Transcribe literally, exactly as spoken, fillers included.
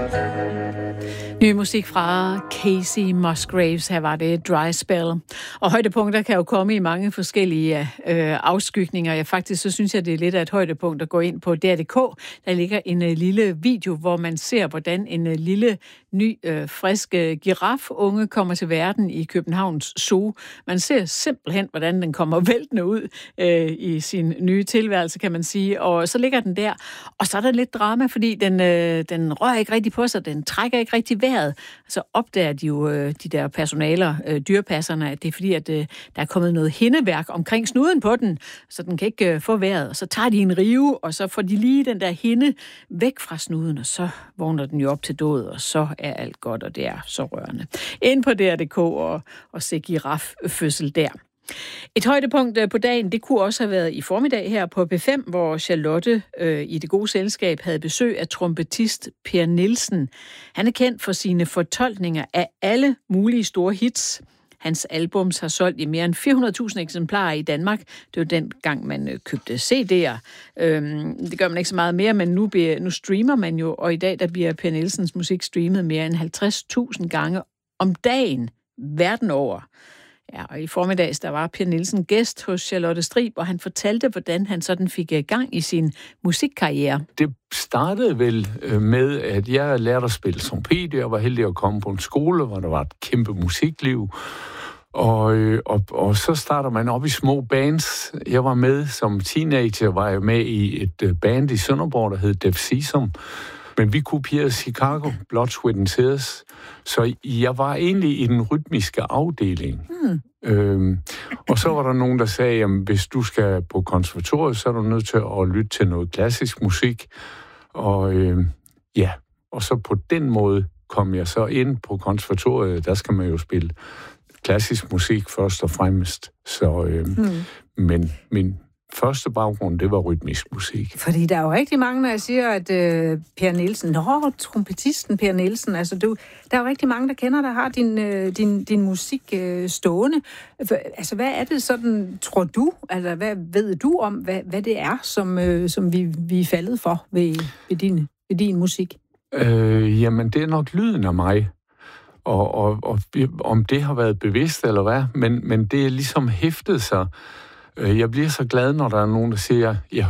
Ny musik fra Casey Musgraves. Her var det Dry Spell. Og højdepunkter kan jo komme i mange forskellige øh, afskygninger. Ja, faktisk så synes jeg, det er lidt af et højdepunkt at gå ind på D R punktum D K. Der ligger en øh, lille video, hvor man ser, hvordan en øh, lille, ny, øh, frisk øh, girafunge kommer til verden i Københavns Zoo. Man ser simpelthen, hvordan den kommer væltende ud øh, i sin nye tilværelse, kan man sige. Og så ligger den der, og så er der lidt drama, fordi den, øh, den rører ikke rigtig på sig, den trækker ikke rigtig vejret. Så opdager de jo, øh, de der personaler, øh, dyrepasserne, at det er fordi, at øh, der er kommet noget hindeværk omkring snuden på den, så den kan ikke øh, få vejret. Og så tager de en rive, og så får de lige den der hinde væk fra snuden, og så vågner den jo op til død, og så er alt godt, og det er så rørende. Ind på D R punktum D K og, og se giraffødsel der. Et højdepunkt på dagen, det kunne også have været i formiddag her på P fem, hvor Charlotte øh, i Det Gode Selskab havde besøg af trompetist Per Nielsen. Han er kendt for sine fortolkninger af alle mulige store hits. Hans albums har solgt i mere end fire hundrede tusind eksemplarer i Danmark. Det var den gang, man købte C D'er. Øhm, det gør man ikke så meget mere, men nu, bliver, nu streamer man jo, og i dag der bliver Per Nielsens musik streamet mere end halvtreds tusind gange om dagen, verden over. Ja, og i formiddags, der var Per Nielsen gæst hos Charlotte Strib, og han fortalte, hvordan han sådan fik gang i sin musikkarriere. Det startede vel med, at jeg lærte at spille trompet. Jeg var heldig at komme på en skole, hvor der var et kæmpe musikliv. Og, og, og så starter man op i små bands. Jeg var med som teenager, var jeg med i et band i Sønderborg, der hed Def Sesam. Men vi kopierede Chicago, Blood, Sweat and Tears. Så jeg var egentlig i den rytmiske afdeling. Mm. Øhm, og så var der nogen, der sagde, at hvis du skal på konservatoriet, så er du nødt til at lytte til noget klassisk musik. Og øhm, ja, og så på den måde kom jeg så ind på konservatoriet. Der skal man jo spille klassisk musik først og fremmest. Så, øhm, mm. Men min første baggrund, det var rytmisk musik. Fordi der er jo rigtig mange, når jeg siger, at øh, Per Nielsen, nå, trompetisten Per Nielsen, altså du, der er jo rigtig mange, der kender, der har din, øh, din, din musik øh, stående. Altså, hvad er det sådan, tror du, altså, hvad ved du om, hvad, hvad det er, som, øh, som vi, vi er faldet for ved, ved, din, ved din musik? Øh, jamen, det er nok lyden af mig. Og, og, og om det har været bevidst eller hvad, men, men det er ligesom hæftet sig. Jeg bliver så glad, når der er nogen, der siger, jeg